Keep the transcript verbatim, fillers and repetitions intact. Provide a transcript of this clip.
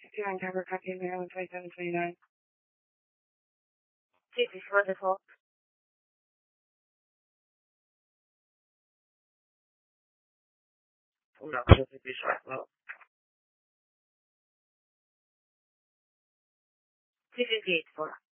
sixty-nine Cover Copy, Maryland, twenty-seven twenty-nine. Chief for default. No, just be short. Well, Chief eight four.